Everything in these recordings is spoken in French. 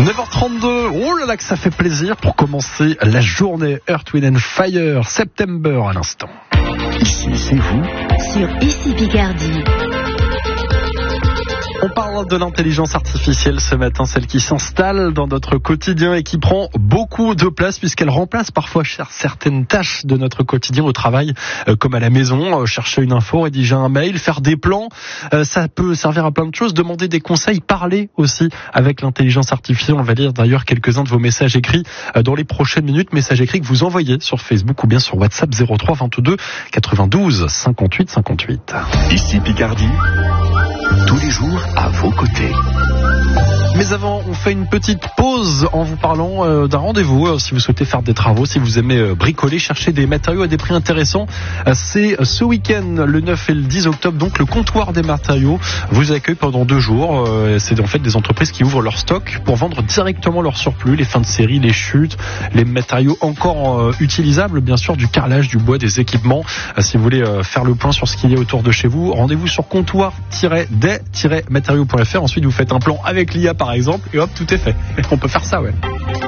9h32, oh là là que ça fait plaisir pour commencer la journée. Earth, Wind & Fire, September à l'instant. Ici, c'est vous. Sur Ici Picardie. On parle de l'intelligence artificielle ce matin, celle qui s'installe dans notre quotidien et qui prend beaucoup de place puisqu'elle remplace parfois certaines tâches de notre quotidien au travail, comme à la maison, chercher une info, rédiger un mail, faire des plans. Ça peut servir à plein de choses, demander des conseils, parler aussi avec l'intelligence artificielle. On va lire d'ailleurs quelques-uns de vos messages écrits dans les prochaines minutes, messages écrits que vous envoyez sur Facebook ou bien sur WhatsApp 03 22 92 58 58. Ici Picardie. Tous les jours à vos côtés. Mais avant, on fait une petite pause en vous parlant d'un rendez-vous. Si vous souhaitez faire des travaux, si vous aimez bricoler, chercher des matériaux à des prix intéressants, c'est ce week-end, le 9 et le 10 octobre, donc le comptoir des matériaux vous accueille pendant 2 jours. C'est en fait des entreprises qui ouvrent leur stock pour vendre directement leur surplus, les fins de série, les chutes, les matériaux encore utilisables, bien sûr, du carrelage, du bois, des équipements. Si vous voulez faire le point sur ce qu'il y a autour de chez vous, rendez-vous sur comptoir-des-matériaux.fr. Ensuite, vous faites un plan avec l'IA par exemple, et hop, tout est fait. On peut faire ça, ouais.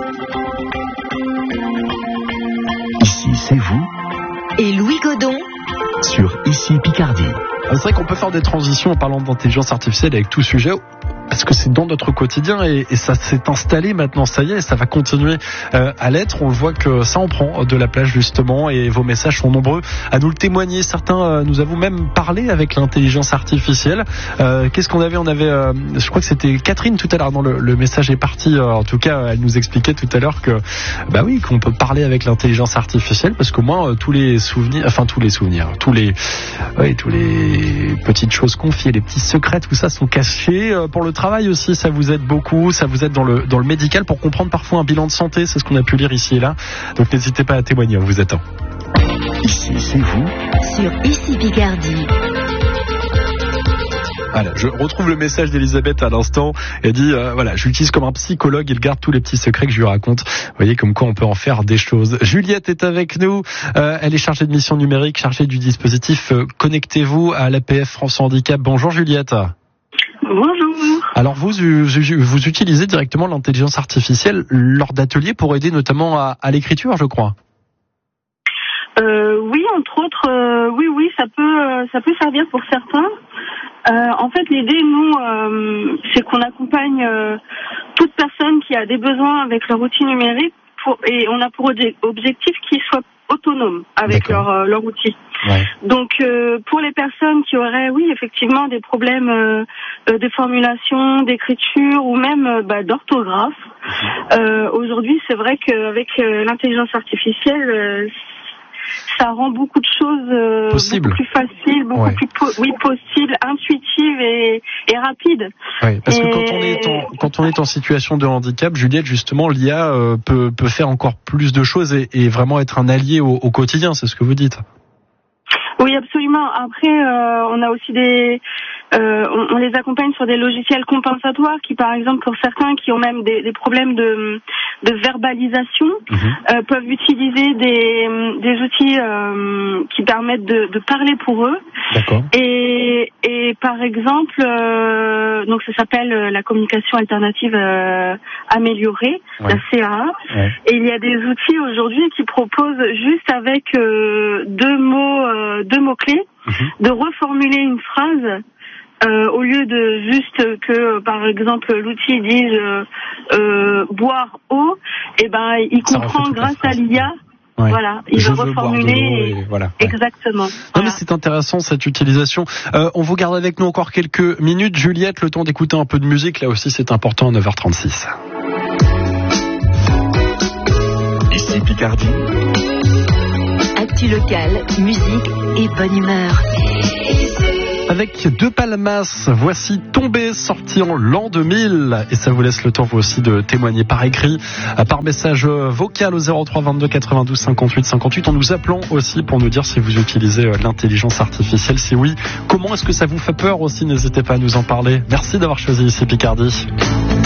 Ici, c'est vous. Et Louis Godon. Sur Ici Picardie. C'est vrai qu'on peut faire des transitions en parlant d'intelligence artificielle avec tout sujet, parce que c'est dans notre quotidien et ça s'est installé maintenant, ça y est, ça va continuer à l'être. On le voit que ça en prend de la place justement et vos messages sont nombreux à nous le témoigner. Certains nous avons même parlé avec l'intelligence artificielle. Qu'est-ce qu'on avait ? On avait, je crois que c'était Catherine tout à l'heure. Non, le message est parti. En tout cas, elle nous expliquait tout à l'heure que, bah oui, qu'on peut parler avec l'intelligence artificielle parce qu'au moins toutes les petites choses confiées, les petits secrets, tout ça sont cachés. Pour le travail aussi, ça vous aide beaucoup, ça vous aide dans le médical pour comprendre parfois un bilan de santé, c'est ce qu'on a pu lire ici et là. Donc n'hésitez pas à témoigner, on vous attend. Ici, c'est vous. Sur Ici Picardie. Voilà, je retrouve le message d'Elisabeth à l'instant. Elle dit, voilà, je l'utilise comme un psychologue, il garde tous les petits secrets que je lui raconte. Vous voyez comme quoi on peut en faire des choses. Juliette est avec nous, elle est chargée de mission numérique, chargée du dispositif Connectez-vous à l'APF France Handicap. Bonjour Juliette. Bonjour. Alors vous utilisez directement l'intelligence artificielle lors d'ateliers pour aider notamment à l'écriture, je crois. Oui, entre autres, oui, ça peut servir pour certains. En fait, l'idée, nous, c'est qu'on accompagne toute personne qui a des besoins avec leur outil numérique et on a pour objectif qu'ils soient autonomes avec leur outil. Ouais. Donc, pour les personnes qui auraient, oui, effectivement, des problèmes de formulation, d'écriture ou même d'orthographe, aujourd'hui, c'est vrai qu'avec l'intelligence artificielle, ça rend beaucoup de choses beaucoup plus faciles, beaucoup plus possibles, intuitives et rapides. Oui, parce que quand on est en situation de handicap, Juliette, justement, l'IA peut faire encore plus de choses et vraiment être un allié au quotidien, c'est ce que vous dites. Oui, absolument. Après, on a aussi on les accompagne sur des logiciels compensatoires qui, par exemple, pour certains qui ont même des problèmes de verbalisation, peuvent utiliser des outils qui permettent de parler pour eux. D'accord. Et par exemple, donc ça s'appelle la communication alternative améliorée, la CAA. Ouais. Et il y a des outils aujourd'hui qui proposent juste avec deux mots-clés de reformuler une phrase. Au lieu de juste que, par exemple, l'outil dise boire eau, il comprend grâce à l'IA. Ouais. Voilà, il veut reformuler. Voilà. Exactement. Non, mais c'est intéressant cette utilisation. On vous garde avec nous encore quelques minutes, Juliette, le temps d'écouter un peu de musique. Là aussi, c'est important à 9h36. Ici Picardie. Actu locale, musique et bonne humeur. Avec De Palmas, voici Tombé, sorti en l'an 2000. Et ça vous laisse le temps, vous aussi, de témoigner par écrit, par message vocal au 03 22 92 58 58, en nous appelant aussi pour nous dire si vous utilisez l'intelligence artificielle. Si oui, comment est-ce que ça vous fait peur aussi? N'hésitez pas à nous en parler. Merci d'avoir choisi Ici Picardie.